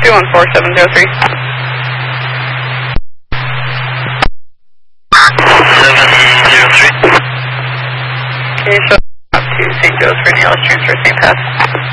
214-703. 703. Can you show up to St. Joe's for an ALS transfer, St. Pat?